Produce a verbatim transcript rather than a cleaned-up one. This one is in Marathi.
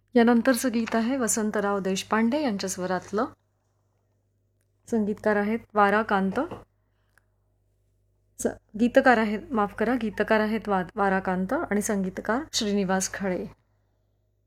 यानंतरचं गीत आहे वसंतराव देशपांडे यांच्या स्वरातलं. संगीतकार आहेत वाराकांत. स गीतकार आहेत माफ करा गीतकार आहेत वा वाराकांत आणि संगीतकार श्रीनिवास खळे.